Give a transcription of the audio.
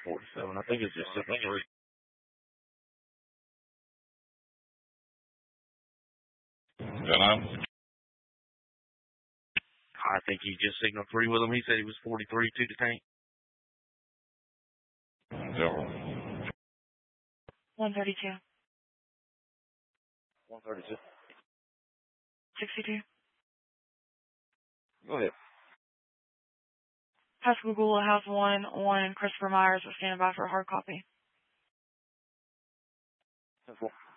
47. I think it's just signal 3. I think he just signaled 3 with him. He said he was 43 to the tank. 132. 132. 62. Go ahead. Pascagoula House 1 Christopher Myers was standing by for a hard copy. 10-4.